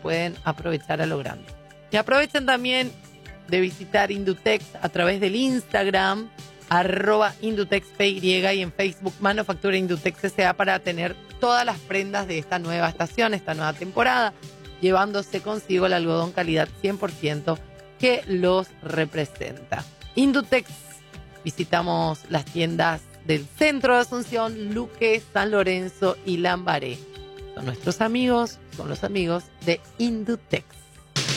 pueden aprovechar a lo grande. Y aprovechen también de visitar Indutex a través del Instagram, @IndutexPY, y en Facebook Manufactura Indutex S.A. para tener todas las prendas de esta nueva estación, esta nueva temporada, llevándose consigo el algodón calidad 100% que los representa. Indutex, visitamos las tiendas del centro de Asunción, Luque, San Lorenzo y Lambaré. Son nuestros amigos, son los amigos de Indutex.